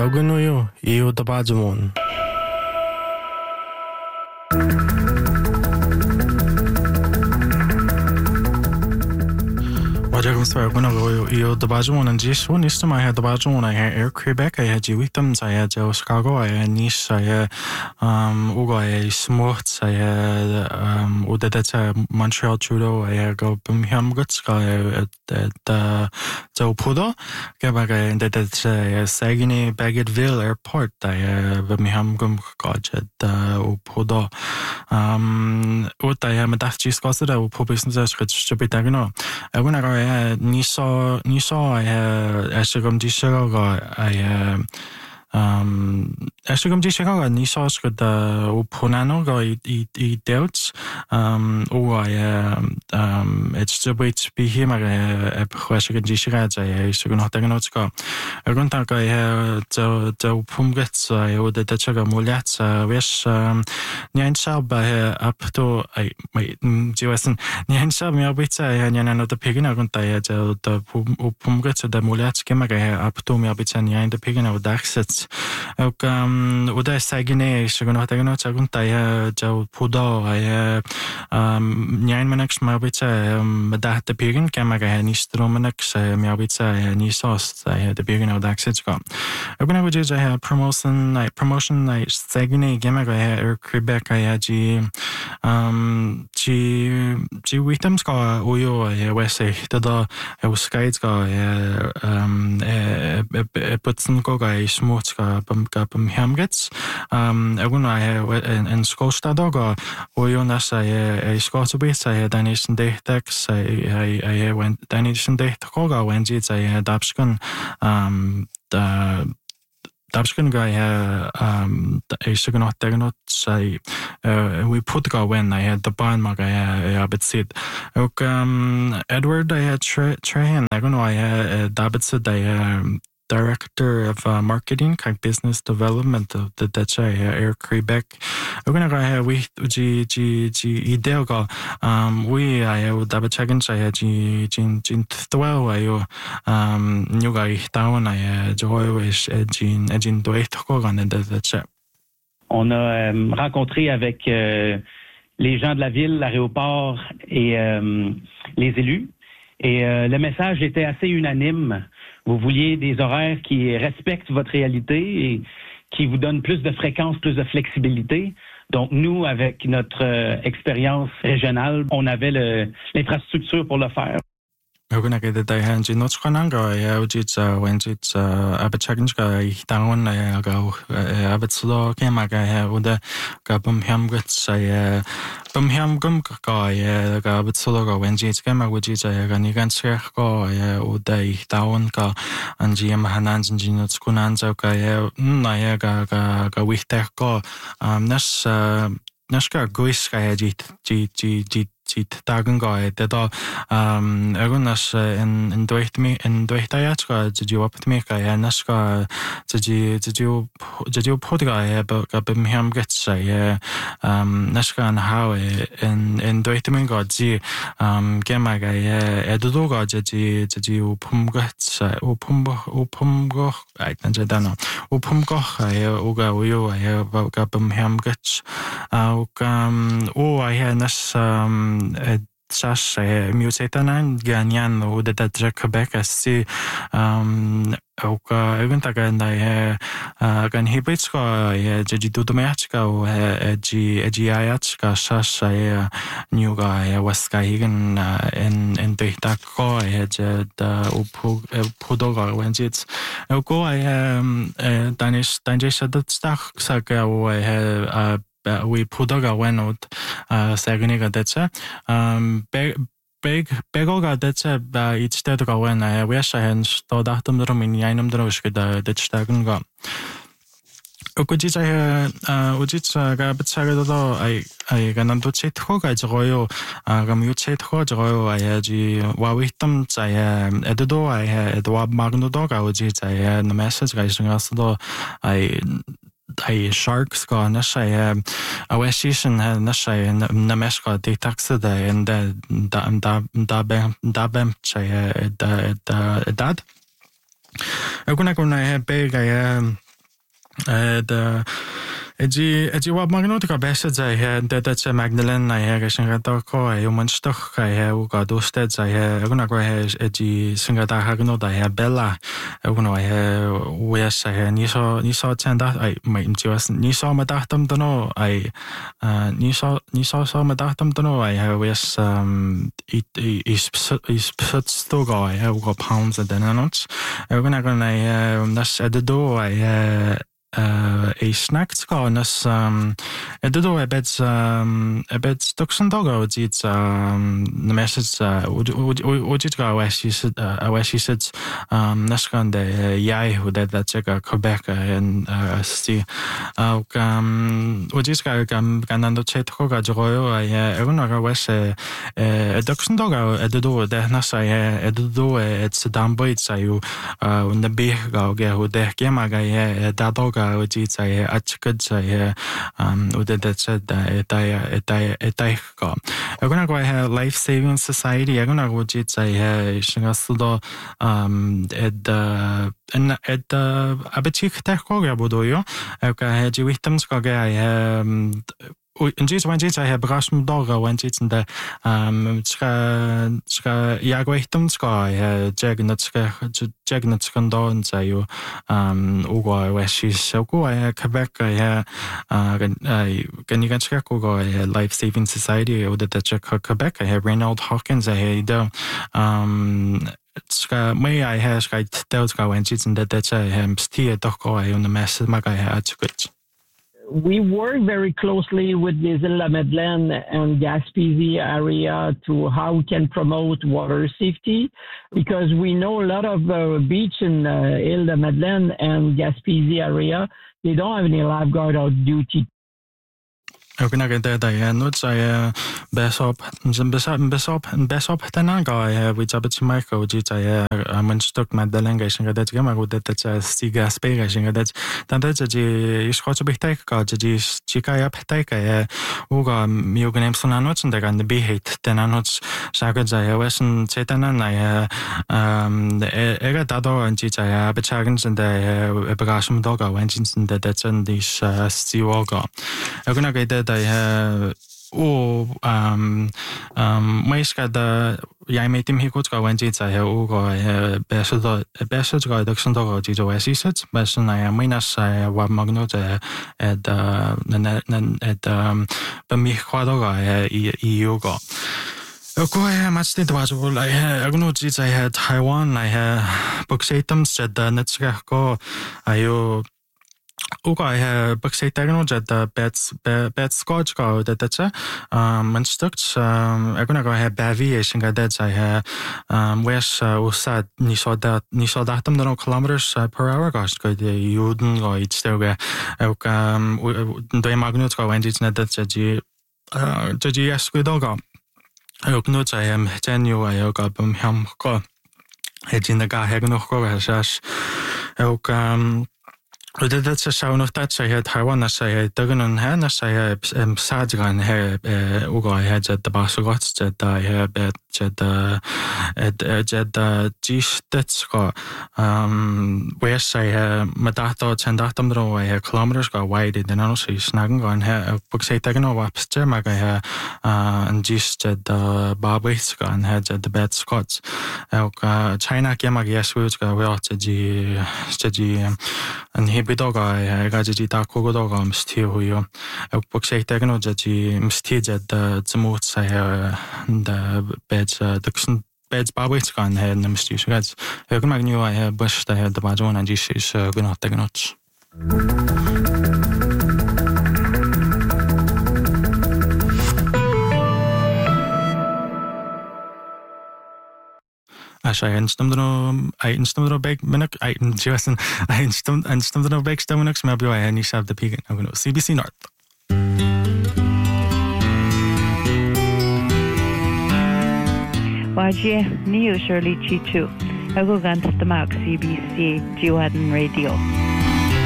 Tauganuyo i o Tabajamon. Wajakum swear when I the Bajon and Jish one is to my head the Bajon I had Air Quebec I had Victims I had Chicago I had Nice I had Ugo I had Smooth I had Udeta Montreal Trudeau I had go Birmingham Guts I had Joe Pudo Gabag I ended at Saguenay Bagotville Airport I had Birmingham Gum Godget Pudo What I am a Daft Giscosa Publisness Stupidagno I when I Niso Ashigum Dishaga Ashigum Dishaga Niso could Punano go I doubts it's the way to be him a question Dishaga I should not take notes go I don't think I have the Pumgets I would the Chaga Mulats wish Nyan Shab up to I my Jewson Nyan Shab Miabita and another pigin I don't I the Pumgets the Mulats came up to Miabita and the pigin of Daxets would I Sagine should not take notes I don't I Joe Pudo I Nyan Manex Miabita that the pigin came again Nistromanex Miabita Nisos I had the pigin of Daxets go I'm going to do I have promotion I Sagine Gamaga Air Quebec I had G Victims go Uyo Wesse the Skies go Putson go guy smooth Gapum Hamgets I have in Scotia dog Uyo Nasa a Scots base I had Danish and day tax I went Danish and day Koga when it's I had Dapskin Dabskin guy I should not take not say we put go when I had the barn mag I but said Edward I had Trahan I don't know I had David said I Director of Marketing and Business Development of the Dutch Air Quebec. We're going to have we Ideogo we I would double check and say Jin 12 I new guy down I joy wish Jin Doit Kogan and the chat. On a rencontré avec les gens de la ville, l'aéroport et les élus. Et le message était assez unanime. Vous vouliez des horaires qui respectent votre réalité et qui vous donnent plus de fréquence, plus de flexibilité. Donc, nous, avec notre expérience régionale, on avait l'infrastructure pour le faire. Huguna get the hand in North Conanga, when it's a chagrinska down, I go a bit slow came I would Gabum Hamgets, I Bumham Gum guy, Gabit Sologo, when it's came I would use a Ganigan Serco, I would die down go and GM Hanans and Ginos Kunanza, I with their go, Nashka Guiska Dagan guy that Agunas in Dweitayatska did you up to make I Nashka did you put a guy about Birmingham gets Nashka and how in Dweitamin god Z Gemaga Edudoga did you Pumgats Upumgo I don't know Upumgo Uga Uyo I have Birmingham gets I had Nash Sash Musetanan Ganyan would that Quebec as see even again I can Hibitska Jidudomachka Giatska Sash new guy was Kagan in the Dako I had Pudoga when it's go I Danish that stuck Saka I had we Pudoga went out Saguniga that's big Begoga that's each day to go when I wish I had stored out them in Yanum Droshka the Stagan go. Ukujit Gabit Sagado I can do chet hog I joyo Gamut hog joyo I had Wawitum I Edo I had Wab Magno dog I would I had the message rising us though I sharks go nasha a weshishin nasha nameska de taxa de and dabem chay dad. Aguna guna big Edi wa magnod ka besa zai he dat se Magdalene he ga singa ta ko e man stoch ka he u ga dosted zai he gona go he edi singa ta ha gno da he bella gona he wes he ni so tenda ai mai just ni so ma dachtam dono ai ni so ma dachtam dono ai he wes is sto go he u go pounds a denanots gona nas edo ai snacks go nas edo a bit duxen dog it's the message would go as she said nas kan de jai who that check Quebec and sti would just go ganando chat go ga joyo everyone go wes duxen dog edo de nas edo it's damn bits you on the big go ge who de gema ga da dog Oji say achkud say that said etai go. I'm gonna go ahead Life Saving Society. I'm gonna go say shinasudo ed abetik techkoga bodoyo. Okay, jiwitams go in Jesus when Jesus I have brasm dog when it's in the jagweitum sky jagnut skandon say you ugo where she's so go Quebec can you get check go Life Saving Society or the check Quebec I have Reynold Hawkins I do may I have sky tells go when it's in the steer dog on the mess maga had to get. We work very closely with the Îles-de-la-Madeleine and Gaspésie area to how we can promote water safety because we know a lot of beach in Îles-de-la-Madeleine and Gaspésie area, they don't have any lifeguard out duty. I'm gonna get there. Notes I best up then I go with Jabba Michael Jita Munstock Magdalene that Gamma would that Stiga Spagation that's a Scotch big take God Chica up take Uga Mugan Emson notes and they can be hate then I notes Sagad I wasn't Satan and I Ega Dado and Jita Bachagans and the Bagasham Dog engines and that's in this Stiwaga. I'm gonna get that I mais kada jeg med dem her godt gå ind til her og bedst gå det sådan der de to assets men sådan jeg mener sig var magnet at bemig kvader i yoga. Okay, much det var så jeg nu til her Taiwan jeg boksetum så netværk går jo Okay, bakseitagno jada bet scotch go that man stukt I'm gonna go ahead aviation got that I wes usad ni so that no kilometers per hour gosh go the juden go it's still go do magnets go and it's not that the yes go go no I am genu I go bum ham go hedin the guy hegen noch go has that's a sound of that I had Taiwan as I dug on hand as I had Sadran here Ugo I had at the Basagots that I had at G-Stitsko where's I Madato Tendatamdro I had kilometers go wide and also snagging on here books I taken over upstairs I had and just at the Barbitsko and had at the bed Scots China came I guess we go well to G and he bidoga gaji ta kogodoga mstiu huyo boksek tegno jaji mstijed zmut sa the beds babits kan he mstiu gats magnu I bush the bajon and is gonna tegnot As I instumdro beg minuk I instumdro beg stominux maybe I need to have the pig CBC North. Waje Neo Shirley Chichu. I go against the Mac CBC Geohaden Radio.